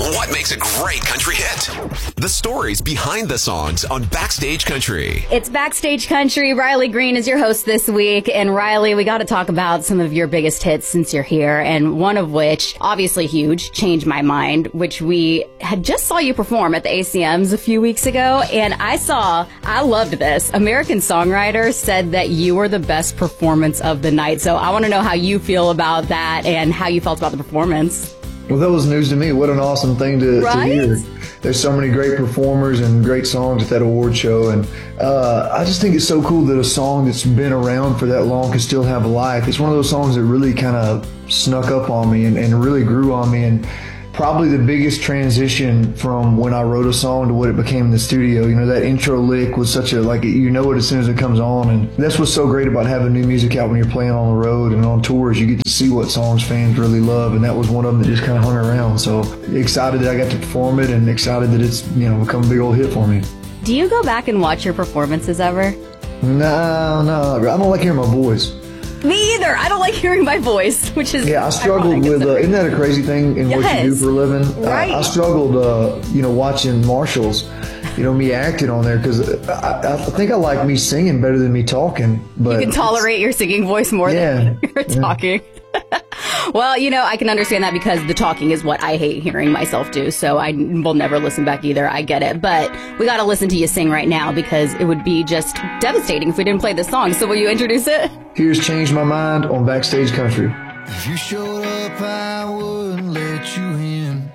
What makes a great country hit? The stories behind the songs on Backstage Country. It's Backstage Country. Riley Green is your host this week. And Riley, we got to talk about some of your biggest hits since you're here. And one of which, obviously huge, Change My Mind, which we had just saw you perform at the ACMs a few weeks ago. And I loved this. American Songwriter said that you were the best performance of the night. So I want to know how you feel about that and how you felt about the performance. Well, that was news to me. What an awesome thing to hear. There's so many great performers and great songs at that award show. And I just think it's so cool that a song that's been around for that long can still have a life. It's one of those songs that really kind of snuck up on me and really grew on me. And probably the biggest transition from when I wrote a song to what it became in the studio. You know, that intro lick was such a, like, you know it as soon as it comes on. And that's what's so great about having new music out when you're playing on the road and on tours. You get to see what songs fans really love. And that was one of them that just kind of hung around. So excited that I got to perform it and excited that it's, you know, become a big old hit for me. Do you go back and watch your performances ever? No. I don't like hearing my voice. Me either. I don't like hearing my voice, which is I struggled with. Isn't that a crazy thing in what you do for a living? Right. I struggled, watching Marshalls. Me acting on there because I think I like me singing better than me talking. But you can tolerate your singing voice more than you're talking. Well, I can understand that because the talking is what I hate hearing myself do. So I will never listen back either. I get it. But we got to listen to you sing right now because it would be just devastating if we didn't play this song. So will you introduce it? Here's Change My Mind on Backstage Country. If you showed up, I wouldn't let you in.